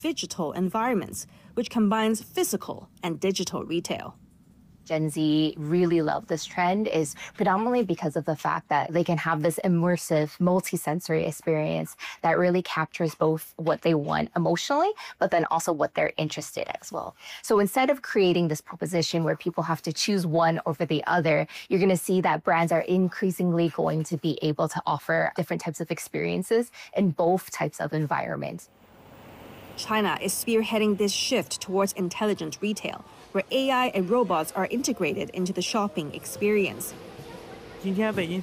digital environments, which combines physical and digital retail. Gen Z really love this trend is predominantly because of the fact that they can have this immersive, multi-sensory experience that really captures both what they want emotionally, but then also what they're interested in as well. So instead of creating this proposition where people have to choose one over the other, you're going to see that brands are increasingly going to be able to offer different types of experiences in both types of environments. China is spearheading this shift towards intelligent retail, where AI and robots are integrated into the shopping experience. With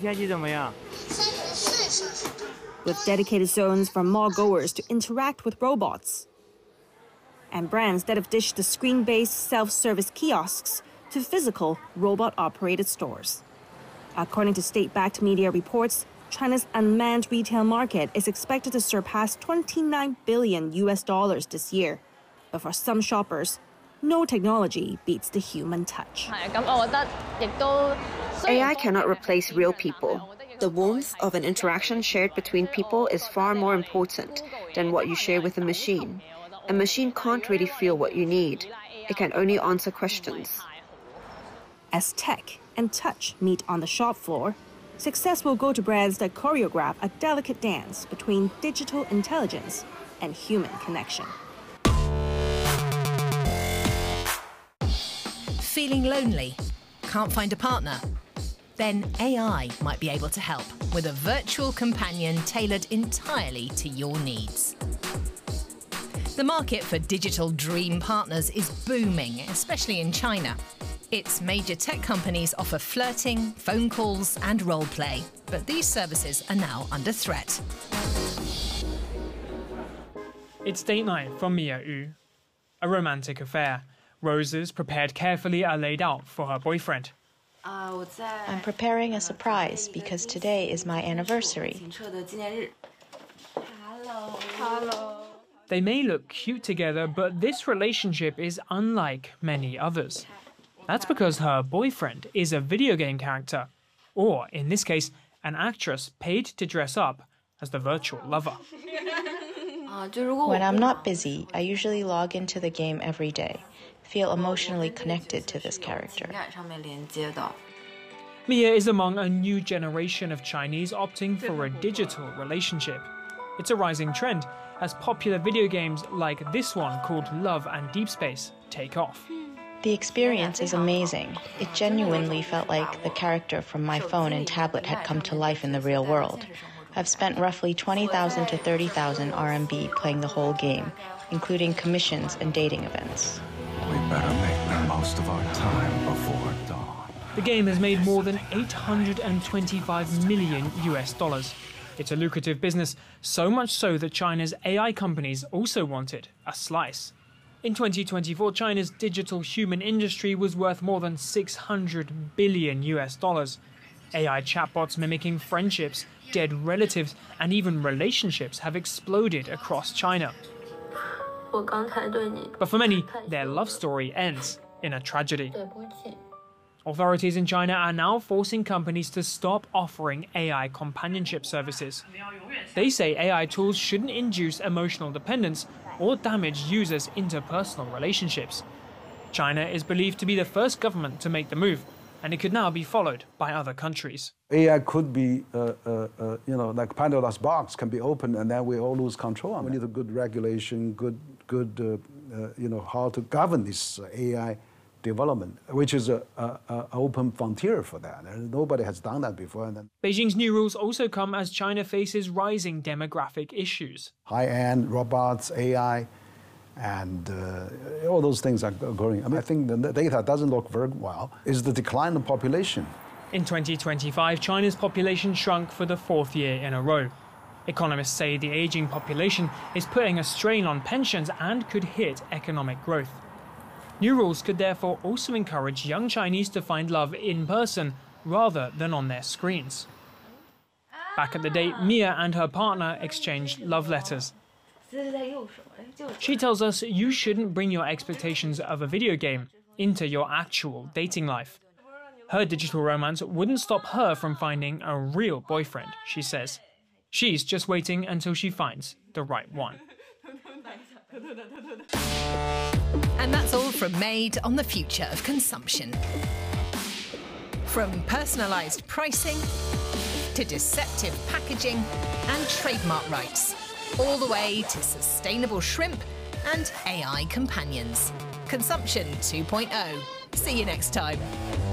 dedicated zones for mall goers to interact with robots. And brands that have dished the screen-based self-service kiosks to physical robot-operated stores. According to state-backed media reports, China's unmanned retail market is expected to surpass $29 billion this year. But for some shoppers, no technology beats the human touch. AI cannot replace real people. The warmth of an interaction shared between people is far more important than what you share with a machine. A machine can't really feel what you need. It can only answer questions. As tech and touch meet on the shop floor, success will go to brands that choreograph a delicate dance between digital intelligence and human connection. Feeling lonely? Can't find a partner? Then AI might be able to help with a virtual companion tailored entirely to your needs. The market for digital dream partners is booming, especially in China. Its major tech companies offer flirting, phone calls, and role play, but these services are now under threat. It's date night for Mia Yu. A romantic affair. Roses prepared carefully are laid out for her boyfriend. I'm preparing a surprise because today is my anniversary. They may look cute together, but this relationship is unlike many others. That's because her boyfriend is a video game character, or in this case, an actress paid to dress up as the virtual lover. When I'm not busy, I usually log into the game every day, feel emotionally connected to this character. Mia is among a new generation of Chinese opting for a digital relationship. It's a rising trend as popular video games like this one called Love and Deep Space take off. The experience is amazing. It genuinely felt like the character from my phone and tablet had come to life in the real world. I've spent roughly 20,000 to 30,000 RMB playing the whole game, including commissions and dating events. We better make the most of our time before dawn. The game has made more than $825 million US. It's a lucrative business, so much so that China's AI companies also wanted a slice. In 2024, China's digital human industry was worth more than $600 billion US. AI chatbots mimicking friendships, dead relatives, and even relationships have exploded across China. But for many, their love story ends in a tragedy. Authorities in China are now forcing companies to stop offering AI companionship services. They say AI tools shouldn't induce emotional dependence or damage users' interpersonal relationships. China is believed to be the first government to make the move, and it could now be followed by other countries. AI could be, like Pandora's box can be opened, and then we all lose control. We need a good regulation, good, how to govern this AI development, which is an open frontier for that. And nobody has done that before. Beijing's new rules also come as China faces rising demographic issues. High-end robots, AI, and all those things are growing. I think the data doesn't look very well. It's the decline in population. In 2025, China's population shrunk for the fourth year in a row. Economists say the aging population is putting a strain on pensions and could hit economic growth. New rules could therefore also encourage young Chinese to find love in person rather than on their screens. Back at the date, Mia and her partner exchanged love letters. She tells us you shouldn't bring your expectations of a video game into your actual dating life. Her digital romance wouldn't stop her from finding a real boyfriend, she says. She's just waiting until she finds the right one. And that's all from Made on the future of consumption. From personalised pricing to deceptive packaging and trademark rights, all the way to sustainable shrimp and AI companions. Consumption 2.0. See you next time.